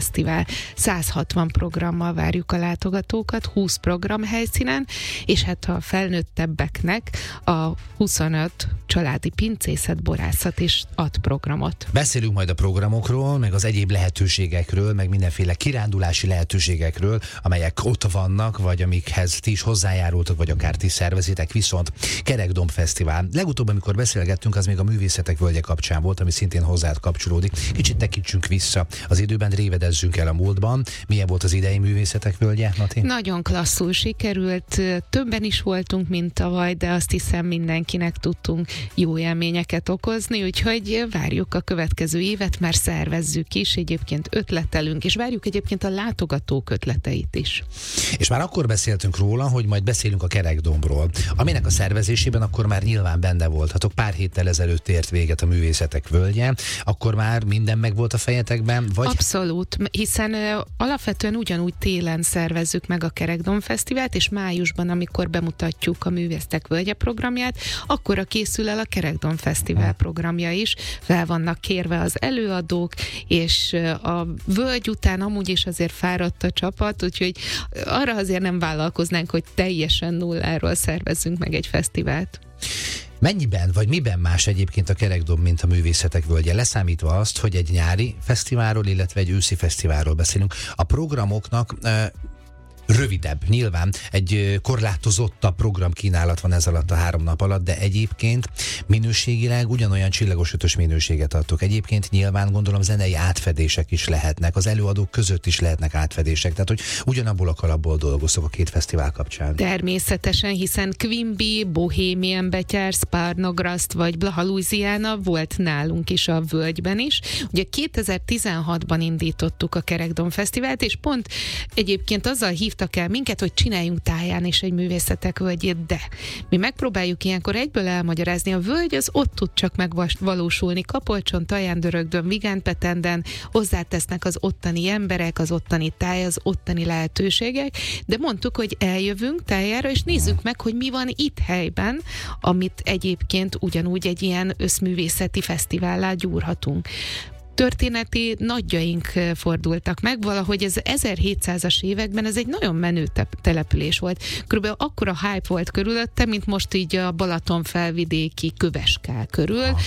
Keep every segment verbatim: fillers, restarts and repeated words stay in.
Fesztivál. száz hatvan programmal várjuk a látogatókat, húsz program helyszínen, és hát a felnőttebbeknek a huszonöt családi pincészet, borászat is ad programot. Beszélünk majd a programokról, meg az egyéb lehetőségekről, meg mindenféle kirándulási lehetőségekről, amelyek ott vannak, vagy amikhez ti is hozzájárultok, vagy akár ti szervezitek, viszont Kerekdomb Fesztivál. Legutóbb, amikor beszélgettünk, az még a Művészetek Völgye kapcsán volt, ami szintén hozzád kapcsolódik. Kicsit tekintsünk vissza az időben, révedezzünk el a múltban. Milyen volt az idei Művészetek Völgye, Nati? Nagyon klasszul sikerült, többen is voltunk, mint tavaly, de azt hiszem mindenkinek tudtunk jó élményeket okozni, úgyhogy várjuk a következő évet, már szervezzük is, egyébként ötletelünk, és várjuk egyébként a látogatók ötleteit is. És már akkor beszéltünk róla, hogy majd beszélünk a Kerekdombról, aminek a szervezésében akkor már nyilván benne voltatok. Pár héttel ezelőtt ért véget a Művészetek Völgye, akkor már minden meg volt a fejetekben? Vagy... Abszolút, hiszen ö, alapvetően ugyanúgy télen szervezzük meg a Kerekdomb Fesztivált, és májusban, amikor bemutatjuk a Művészetek Völgye programját, akkor a készül el a Kerekdomb Fesztivál programja is. Fel vannak kérve az előadók, és a völgy után amúgy is azért fáradt a csapat, úgyhogy arra azért nem vállalkoznánk, hogy teljesen nulláról szervezzünk meg egy fesztivált. Mennyiben, vagy miben más egyébként a Kerekdomb, mint a Művészetek Völgye? Leszámítva azt, hogy egy nyári fesztiválról, illetve egy őszi fesztiválról beszélünk. A programoknak uh, rövidebb, nyilván egy korlátozottabb programkínálat van ez alatt a három nap alatt, de egyébként minőségileg ugyanolyan csillagos ötös minőséget adtok. Egyébként nyilván gondolom zenei átfedések is lehetnek, az előadók között is lehetnek átfedések, tehát hogy ugyanabból a kalapból dolgoztok a két fesztivál kapcsán. Természetesen, hiszen Quimby, Bohemian Betyár, Sparnograszt vagy Blaha Louisiana volt nálunk is a völgyben is. Ugye kétezer-tizenhatban indítottuk a Kerekdomb Fesztivált, és pont egyébként azzal hívtak el minket, hogy csináljunk táján is egy Művészetek Völgyét, de mi megpróbáljuk ilyenkor egyből elmagyarázni, a völgy az ott tud csak megvalósulni, Kapolcson, Taján, Dörögdön, Vigánpetenden, hozzátesznek az ottani emberek, az ottani táj, az ottani lehetőségek, de mondtuk, hogy eljövünk tájára, és nézzük meg, hogy mi van itt helyben, amit egyébként ugyanúgy egy ilyen összművészeti fesztivállá gyúrhatunk. Történeti nagyjaink fordultak meg, valahogy ez ezerhétszázas években ez egy nagyon menő te- település volt. Körülbelül akkora hype volt körülötte, mint most így a Balaton felvidéki Köveskál körül. Ah.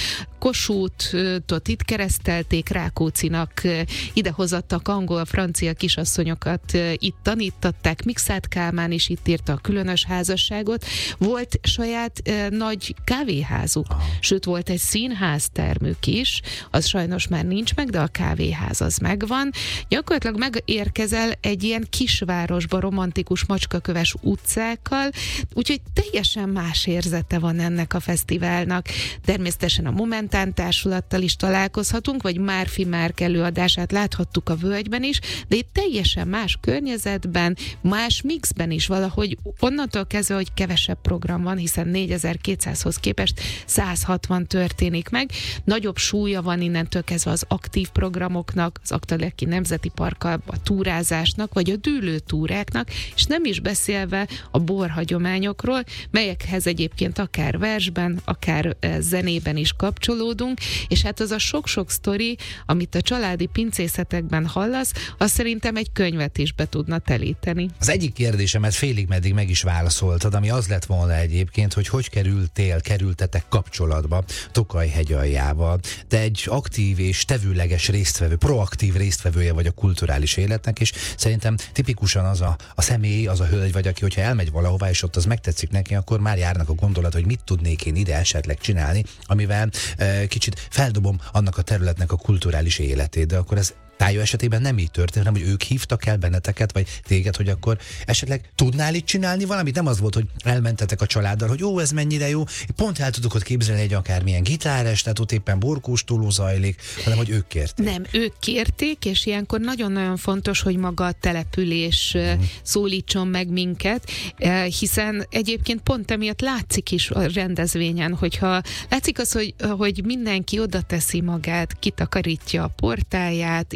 Kossuth-tot itt keresztelték, Rákóczinak idehozattak angol-francia kisasszonyokat, itt tanítatták, Mikszáth Kálmán is itt írta a Különös házasságot. Volt saját eh, nagy kávéházuk, ah. sőt volt egy színháztermük is, az sajnos már nincs meg, de a kávéház az megvan. Gyakorlatilag megérkezel egy ilyen kisvárosba romantikus macskaköves utcákkal, úgyhogy teljesen más érzete van ennek a fesztiválnak. Természetesen a Momentán társulattal is találkozhatunk, vagy Márfi Márk előadását láthattuk a völgyben is, de itt teljesen más környezetben, más mixben is valahogy onnantól kezdve, hogy kevesebb program van, hiszen négyezer-kétszázhoz képest száz hatvan történik meg. Nagyobb súlya van innentől kezdve az aktív programoknak, az Aggteleki Nemzeti Parkkal, a túrázásnak, vagy a dűlő túráknak, és nem is beszélve a borhagyományokról, melyekhez egyébként akár versben, akár zenében is kapcsolódunk, és hát az a sok-sok sztori, amit a családi pincészetekben hallasz, az szerintem egy könyvet is be tudna telíteni. Az egyik kérdésemet félig meddig meg is válaszoltad, ami az lett volna egyébként, hogy hogy kerültél, kerültetek kapcsolatba Tokaj hegyaljával. Te egy aktív és tevőleges résztvevő, proaktív résztvevője vagy a kulturális életnek, és szerintem tipikusan az a, a személy, az a hölgy vagy, aki, hogyha elmegy valahová, és ott az megtetszik neki, akkor már járnak a gondolat, hogy mit tudnék én ide esetleg csinálni, amivel e, kicsit feldobom annak a területnek a kulturális életét, de akkor ez Tájó esetében nem így történt, hanem hogy ők hívtak el benneteket, vagy téged, hogy akkor esetleg tudnál itt csinálni valamit? Nem az volt, hogy elmentetek a családdal, hogy jó, ez mennyire jó, pont el tudok ott képzelni egy akármilyen gitáres, tehát ott éppen borkóstoló zajlik, hanem hogy ők kérték. Nem, ők kérték, és ilyenkor nagyon-nagyon fontos, hogy maga a település mm. szólítson meg minket, hiszen egyébként pont emiatt látszik is a rendezvényen, hogyha látszik az, hogy, hogy mindenki oda teszi magát, kitakarítja a portáját,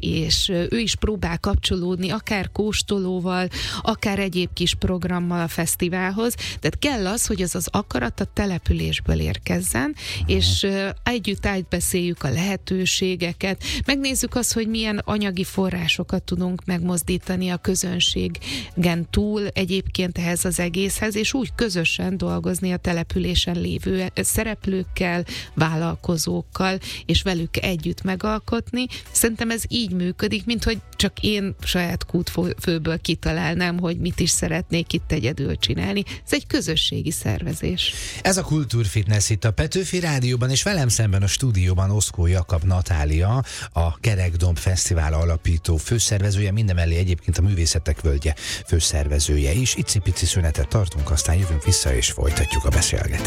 és ő is próbál kapcsolódni, akár kóstolóval, akár egyéb kis programmal a fesztiválhoz. Tehát kell az, hogy az az akarat a településből érkezzen, uh-huh. és együtt átbeszéljük a lehetőségeket, megnézzük azt, hogy milyen anyagi forrásokat tudunk megmozdítani a közönségen túl egyébként ehhez az egészhez, és úgy közösen dolgozni a településen lévő szereplőkkel, vállalkozókkal, és velük együtt megalkotni. Szerintem ez így működik, mint hogy csak én saját kútfőből kitalálnám, hogy mit is szeretnék itt egyedül csinálni. Ez egy közösségi szervezés. Ez a Kultúrfitness itt a Petőfi Rádióban, és velem szemben a stúdióban Oszkó Jakab Natália, a Kerekdomb Fesztivál alapító főszervezője, mindemellé egyébként a Művészetek Völgye főszervezője is. Icipici szünetet tartunk, aztán jövünk vissza és folytatjuk a beszélgetést.